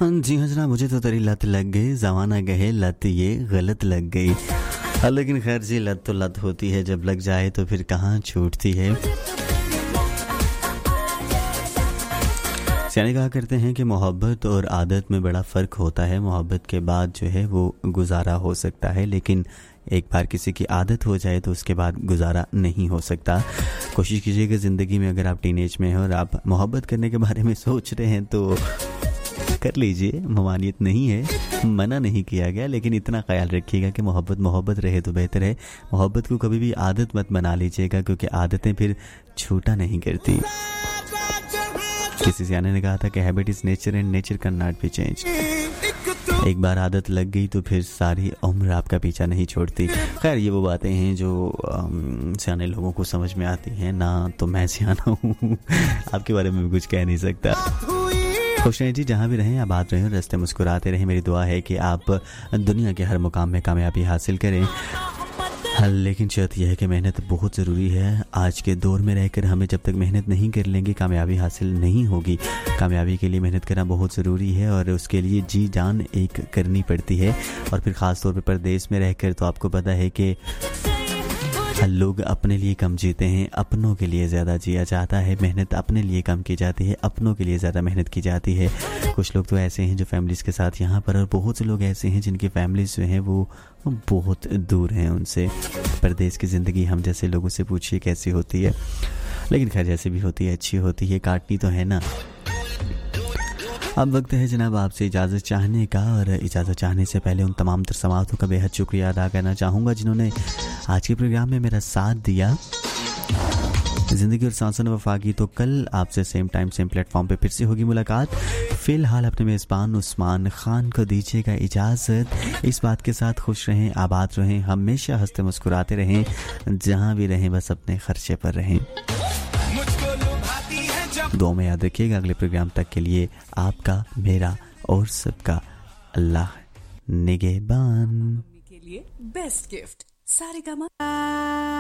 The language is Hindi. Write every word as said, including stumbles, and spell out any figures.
जी हाँ जनाब, मुझे तो तेरी लत लग गई, ज़माना कहे लत ये गलत लग गई। हाँ, लेकिन खैर जी, लत तो लत होती है, जब लग जाए तो फिर कहाँ छूटती है। सियाने कहा करते हैं कि मोहब्बत और आदत में बड़ा फ़र्क होता है। मोहब्बत के बाद जो है वो गुजारा हो सकता है, लेकिन एक बार किसी की आदत हो जाए तो उसके बाद गुजारा नहीं हो सकता। कोशिश कीजिएगा ज़िंदगी में, अगर आप टीनेज में हैं और आप मोहब्बत करने के बारे में सोच रहे हैं तो कर लीजिए, ममानियत नहीं है, मना नहीं किया गया, लेकिन इतना ख्याल रखिएगा कि मोहब्बत मोहब्बत रहे तो बेहतर है। मोहब्बत को कभी भी आदत मत बना लीजिएगा, क्योंकि आदतें फिर छूटा नहीं करती। किसी सियाने ने कहा था कि habit is nature and nature can not be change. एक बार आदत लग गई तो फिर सारी उम्र आपका पीछा नहीं छोड़ती। खैर, ये वो बातें हैं जो सियाने लोगों को समझ में आती हैं ना, तो मैं सियाना हूँ आपके बारे में भी कुछ कह नहीं सकता। खुश रहें जी, जहाँ भी रहें, आबाद रहें, रास्ते मुस्कुराते रहें। मेरी दुआ है कि आप दुनिया के हर मुकाम में कामयाबी हासिल करें। हाँ, लेकिन शर्त यह है कि मेहनत बहुत ज़रूरी है। आज के दौर में रहकर हमें जब तक मेहनत नहीं कर लेंगे, कामयाबी हासिल नहीं होगी। कामयाबी के लिए मेहनत करना बहुत ज़रूरी है और उसके लिए जी जान एक करनी पड़ती है। और फिर ख़ास तौर पर परदेश में रहकर तो आपको पता है कि लोग अपने लिए कम जीते हैं, अपनों के लिए ज़्यादा जिया जाता है। मेहनत अपने लिए कम की जाती है, अपनों के लिए ज़्यादा मेहनत की जाती है। कुछ लोग तो ऐसे हैं जो फैमिलीज़ के साथ यहाँ पर, और बहुत से लोग ऐसे हैं जिनकी फैमिलीज़ जो हैं वो बहुत दूर हैं उनसे। परदेश की ज़िंदगी हम जैसे लोगों से पूछिए कैसी होती है, लेकिन खैर जैसे भी होती है अच्छी होती है, काटनी तो है ना। अब वक्त है जनाब आपसे इजाज़त चाहने का, और इजाज़त चाहने से पहले उन तमाम तर समातों का बेहद शुक्रिया अदा करना चाहूँगा जिन्होंने आज के प्रोग्राम में मेरा साथ दिया। ज़िंदगी और सांसों ने वफा की, तो कल आपसे सेम टाइम सेम प्लेटफॉर्म पे फिर से होगी मुलाकात। फ़िलहाल अपने मेज़बान उस्मान खान को दीजिएगा इजाज़त। इस बात के साथ खुश रहें, आबाद रहें, हमेशा हंसते मुस्कुराते रहें, जहाँ भी रहें बस अपने खर्चे पर रहें। दो में याद रखिएगा। अगले प्रोग्राम तक के लिए आपका, मेरा और सबका अल्लाह निगहबान। के लिए बेस्ट गिफ्ट सारेगामा।